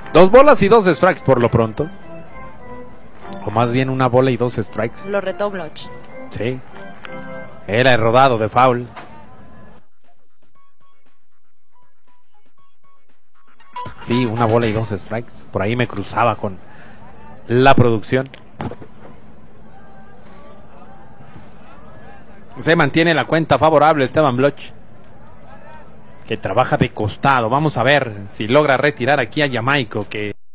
2 bolas y 2 strikes por lo pronto. O más bien 1 bola y 2 strikes. Lo retó Bloch. Sí. Era el rodado de foul. Sí, 1 bola y 2 strikes. Por ahí me cruzaba con la producción. Se mantiene la cuenta favorable Esteban Bloch, que trabaja de costado. Vamos a ver si logra retirar aquí a Jamaico, que